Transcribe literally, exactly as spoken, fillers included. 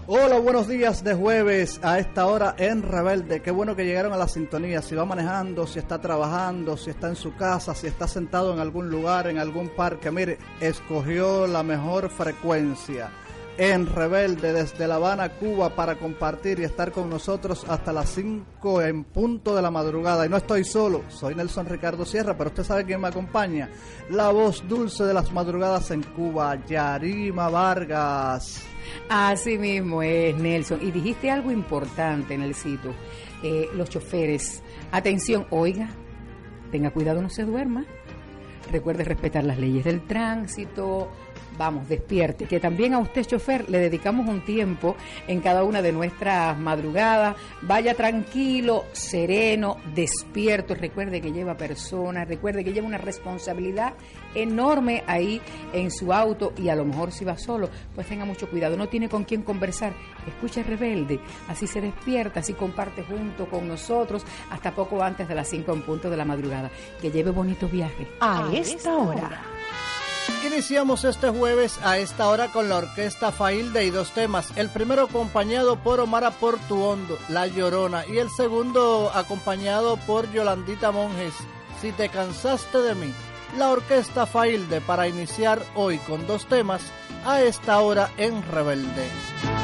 Hola, buenos días de jueves a esta hora en Rebelde. Qué bueno que llegaron a la sintonía. Si va manejando, si está trabajando, si está en su casa, si está sentado en algún lugar, en algún parque, mire, escogió la mejor frecuencia en Rebelde desde La Habana, Cuba, para compartir y estar con nosotros hasta las cinco en punto de la madrugada. Y no estoy solo, soy Nelson Ricardo Sierra, pero usted sabe quién me acompaña. La voz dulce de las madrugadas en Cuba, Yarima Vargas. Así mismo es, Nelson. Y dijiste algo importante, Nelsito. Eh, los choferes, atención, oiga, tenga cuidado, no se duerma. Recuerde respetar las leyes del tránsito. Vamos, despierte, que también a usted, chofer, le dedicamos un tiempo en cada una de nuestras madrugadas. Vaya tranquilo, sereno, despierto. Recuerde que lleva personas, recuerde que lleva una responsabilidad enorme ahí en su auto, y a lo mejor si va solo, pues tenga mucho cuidado. No tiene con quién conversar, escuche Rebelde, así se despierta, así comparte junto con nosotros hasta poco antes de las cinco en punto de la madrugada. Que lleve bonitos viajes. A esta hora. Iniciamos este jueves a esta hora con la orquesta Failde y dos temas. El primero acompañado por Omar Portuondo, La Llorona, y el segundo acompañado por Yolandita Monjes, Si te cansaste de mí. La orquesta Failde para iniciar hoy con dos temas a esta hora en Rebelde.